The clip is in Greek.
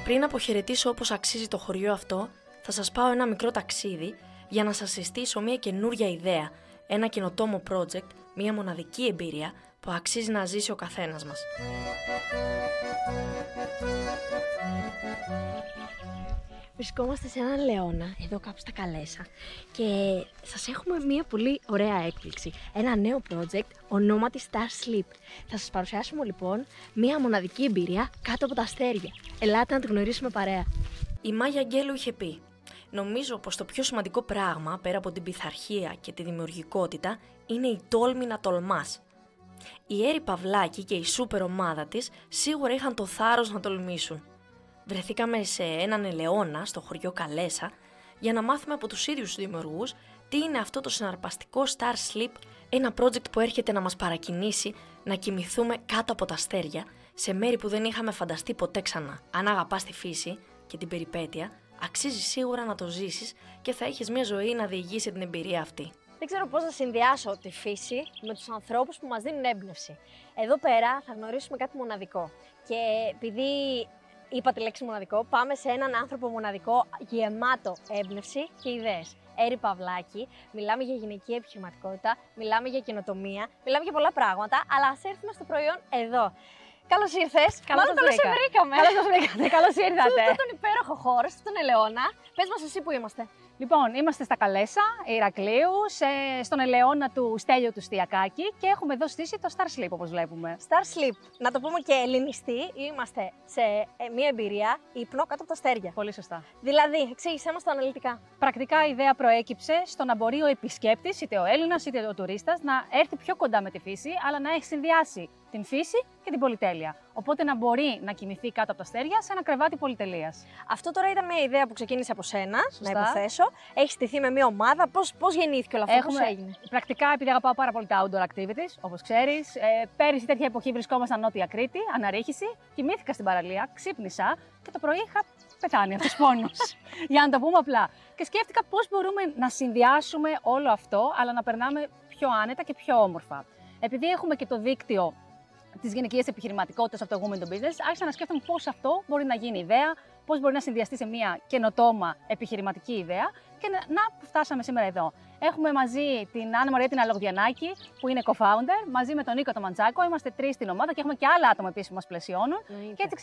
Πριν αποχαιρετήσω όπως αξίζει το χωριό αυτό, θα σας πάω ένα μικρό ταξίδι για να σας συστήσω μια καινούρια ιδέα, ένα καινοτόμο project, μια μοναδική εμπειρία που αξίζει να ζήσει ο καθένας μας. Βρισκόμαστε σε έναν λεώνα, εδώ κάπου στα Καλέσσα, και σας έχουμε μια πολύ ωραία έκπληξη. Ένα νέο project ονόματι Star Sleep. Θα σας παρουσιάσουμε λοιπόν μια μοναδική εμπειρία κάτω από τα αστέρια. Ελάτε να τη γνωρίσουμε παρέα. Η Μάγια Αγγέλου είχε πει: νομίζω πως το πιο σημαντικό πράγμα, πέρα από την πειθαρχία και τη δημιουργικότητα, είναι η τόλμη να τολμάς. Η Έρη Παυλάκη και η σούπερ ομάδα της σίγουρα είχαν το θάρρος να τολμήσουν. Βρεθήκαμε σε έναν ελαιώνα στο χωριό Καλέσσα για να μάθουμε από τους ίδιους τους δημιουργούς τι είναι αυτό το συναρπαστικό Star Sleep, ένα project που έρχεται να μας παρακινήσει να κοιμηθούμε κάτω από τα αστέρια, σε μέρη που δεν είχαμε φανταστεί ποτέ ξανά. Αν αγαπάς τη φύση και την περιπέτεια, αξίζει σίγουρα να το ζήσεις και θα έχεις μια ζωή να διηγήσει την εμπειρία αυτή. Δεν ξέρω πώς να συνδυάσω τη φύση με τους ανθρώπους που μας δίνουν έμπνευση. Εδώ πέρα θα γνωρίσουμε κάτι μοναδικό. Και επειδή είπα τη λέξη μοναδικό, πάμε σε έναν άνθρωπο μοναδικό, γεμάτο έμπνευση και ιδέες. Έρη Παυλάκη, μιλάμε για γυναική επιχειρηματικότητα, μιλάμε για καινοτομία, μιλάμε για πολλά πράγματα, αλλά ας έρθουμε στο προϊόν εδώ. Καλώς ήρθες. Καλώς σε βρήκαμε. Καλώς βρήκατε. Καλώς ήρθατε. Σε αυτόν τον υπέροχο χώρο, στον Ελαιώνα. Πες μας εσύ που είμαστε. Λοιπόν, είμαστε στα Καλέσσα, Ηρακλείου, στον ελαιώνα του Στέλιου του Στιακάκη και έχουμε εδώ στήσει το Star Sleep, όπως βλέπουμε. Star Sleep, να το πούμε και ελληνιστή, είμαστε σε μια εμπειρία ύπνο κάτω από τα αστέρια. Πολύ σωστά. Δηλαδή, εξήγησέ μας το αναλυτικά. Πρακτικά η ιδέα προέκυψε στο να μπορεί ο επισκέπτης, είτε ο Έλληνας είτε ο τουρίστας, να έρθει πιο κοντά με τη φύση, αλλά να έχει συνδυάσει την φύση και την πολυτέλεια. Οπότε να μπορεί να κοιμηθεί κάτω από τα αστέρια σε ένα κρεβάτι πολυτελείας. Αυτό τώρα ήταν μια ιδέα που ξεκίνησε από σένα, να υποθέσω. Έχει στηθεί με μια ομάδα. Πώς γεννήθηκε όλο αυτό, πώς έγινε? Πρακτικά, επειδή αγαπάω πάρα πολύ τα outdoor activities, όπως ξέρεις, πέρυσι τέτοια εποχή βρισκόμασταν Νότια Κρήτη, αναρρίχηση, κοιμήθηκα στην παραλία, ξύπνησα και το πρωί είχα πεθάνει αυτός πόνος. Για να το πούμε απλά. Και σκέφτηκα πώς μπορούμε να συνδυάσουμε όλο αυτό, αλλά να περνάμε πιο άνετα και πιο όμορφα. Επειδή έχουμε και το δίκτυο της γυναικείας επιχειρηματικότητας από το Women to Business, άρχισα να σκέφτομαι πώς αυτό μπορεί να γίνει ιδέα, πώς μπορεί να συνδυαστεί σε μια καινοτόμα επιχειρηματική ιδέα και να φτάσαμε σήμερα εδώ. Έχουμε μαζί την Άννα Μαρία την Αλογδιανάκη, που είναι co-founder, μαζί με τον Νίκο τον Μαντζάκο. Είμαστε τρεις στην ομάδα και έχουμε και άλλα άτομα επίσης που μας πλαισιώνουν. Και έτσι